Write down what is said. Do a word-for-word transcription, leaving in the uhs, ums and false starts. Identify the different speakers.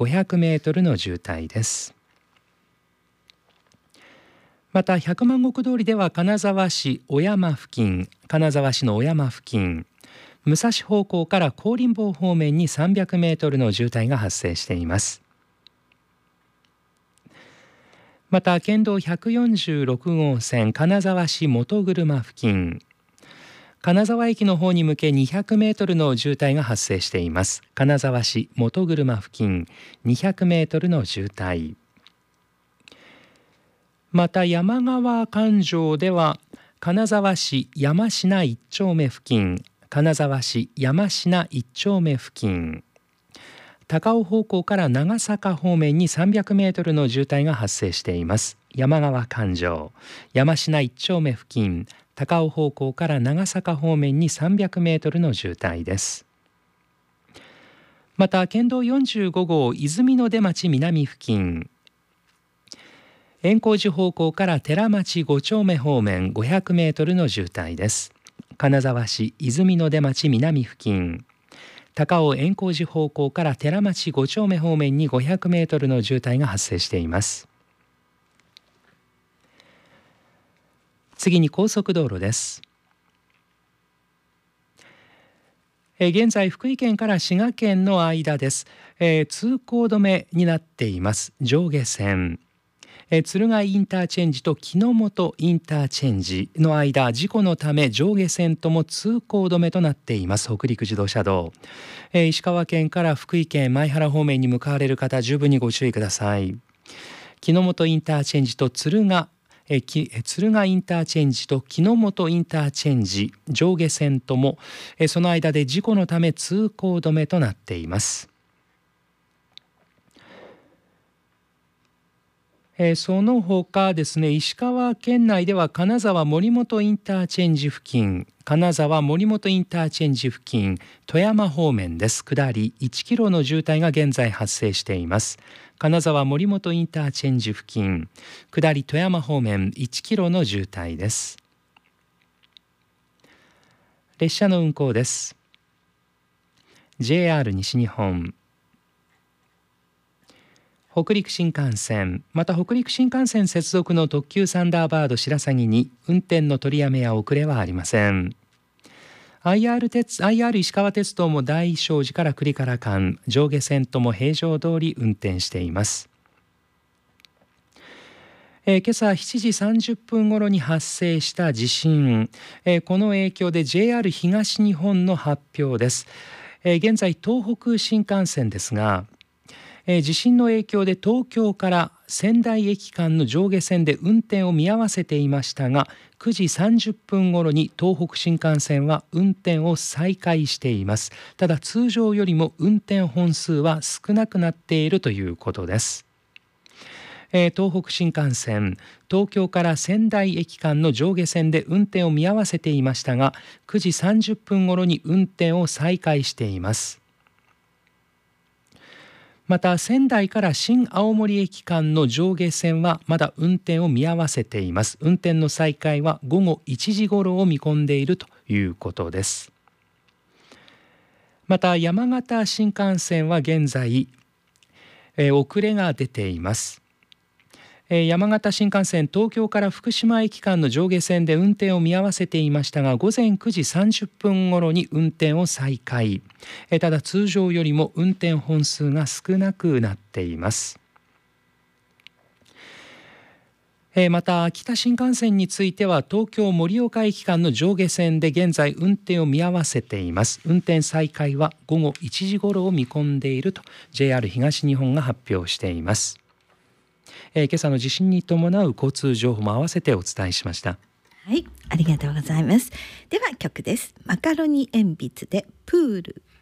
Speaker 1: ごひゃくメートルの渋滞です。また百万石通りでは金沢市小山付近、金沢市の小山付近、武蔵方向から香林坊方面にさんびゃくメートルの渋滞が発生しています。また県道ひゃくよんじゅうろく号線金沢市元車付近、金沢駅の方に向けにひゃくメートルの渋滞が発生しています。金沢市元車付近にひゃくメートルの渋滞。また山川環状では金沢市山科一丁目付近、金沢市山科一丁目付近、高尾方向から長坂方面にさんびゃくメートルの渋滞が発生しています。山川環状山科一丁目付近、高尾方向から長坂方面にさんびゃくメートルの渋滞です。また県道よんじゅうご号泉の出町南付近、円光寺方向から寺町ご丁目方面ごひゃくメートルの渋滞です。金沢市泉の出町南付近、高尾円光寺方向から寺町ご丁目方面にごひゃくメートルの渋滞が発生しています。次に高速道路です。え現在福井県から滋賀県の間です。えー、通行止めになっています。上下線、え敦賀インターチェンジと木之本インターチェンジの間、事故のため上下線とも通行止めとなっています。北陸自動車道、えー、石川県から福井県前原方面に向かわれる方、十分にご注意ください。木之本インターチェンジと敦賀えき敦賀インターチェンジと木之本インターチェンジ上下線ともえその間で事故のため通行止めとなっています。えー、その他ですね、石川県内では金沢森本インターチェンジ付近、金沢森本インターチェンジ付近、富山方面です。下りいちキロの渋滞が現在発生しています。金沢森本インターチェンジ付近、下り富山方面いちキロの渋滞です。列車の運行です。 ジェイアール 西日本、北陸新幹線、また北陸新幹線接続の特急サンダーバード白鷺に運転の取りやめや遅れはありません。 アイアール 鉄 アイアール 石川鉄道も大聖寺から栗原間上下線とも平常通り運転しています。えー、今朝しちじさんじゅっぷん頃に発生した地震、えー、この影響で ジェイアール 東日本の発表です。えー、現在東北新幹線ですが、えー、地震の影響で東京から仙台駅間の上下線で運転を見合わせていましたが、くじさんじゅっぷん頃に東北新幹線は運転を再開しています。ただ通常よりも運転本数は少なくなっているということです。えー、東北新幹線東京から仙台駅間の上下線で運転を見合わせていましたが、くじさんじゅっぷん頃に運転を再開しています。また仙台から新青森駅間の上下線はまだ運転を見合わせています。運転の再開は午後いちじ頃を見込んでいるということです。また山形新幹線は現在、えー、遅れが出ています。山形新幹線東京から福島駅間の上下線で運転を見合わせていましたが、午前くじさんじゅっぷん頃に運転を再開。ただ通常よりも運転本数が少なくなっています。また秋田新幹線については東京盛岡駅間の上下線で現在運転を見合わせています。運転再開は午後いちじ頃を見込んでいると ジェイアール 東日本が発表しています。えー、今朝の地震に伴う交通情報も合わせてお伝えしました。
Speaker 2: はい、ありがとうございます。では曲です。マカロニ鉛筆でプール。